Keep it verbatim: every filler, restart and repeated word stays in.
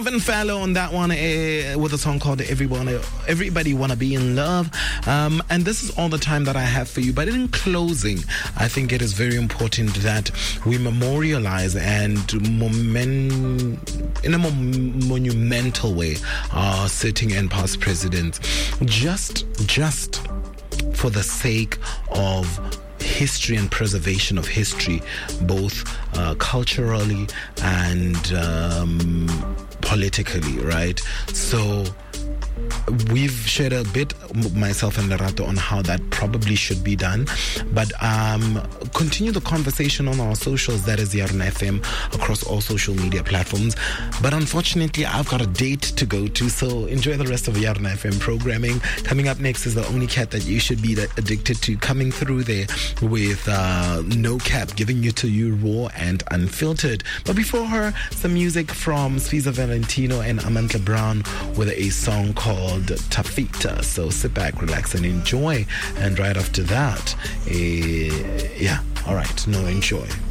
Marvin Fallow on that one uh, with a song called Everyone, Everybody Wanna Be in Love. Um, and this is all the time that I have for you. But in closing, I think it is very important that we memorialize and moment, in a monumental way our sitting and past presidents, just, just for the sake of history and preservation of history, both uh, culturally and um, politically, right? So we've shared a bit, myself and Lerato, on how that probably should be done, but um, continue the conversation on our socials. That is Yarn F M across all social media platforms. But unfortunately, I've got a date to go to, so enjoy the rest of Yarn F M programming. Coming up next is the only cat that you should be addicted to, coming through there with uh, No Cap, giving you to you raw and unfiltered. But before her, some music from Sfiza Valentino and Amantla Brown with a song called Tafita. So sit back, relax, and enjoy. And right after that, uh, yeah, all right, no, enjoy.